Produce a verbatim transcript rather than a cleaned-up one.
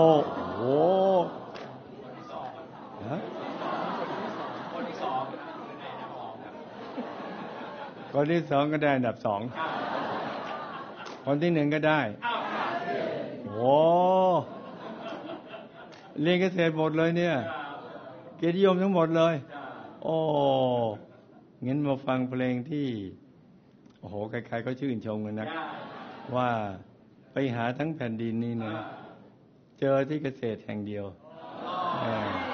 โอ้โหคนที่สองก็ได้อันดับสองคนที่หนึ่งก็ได้โอ้เรียนเกษตรหมดเลยเนี่ยเกียรตินิยมทั้งหมดเลยโอ้งั้นมาฟังเพลงที่โอ้โหใครๆก็ชื่นชมกันนะว่าไปหาทั้งแผ่นดินนี่นะเจอที่เกษตรแห่งเดียว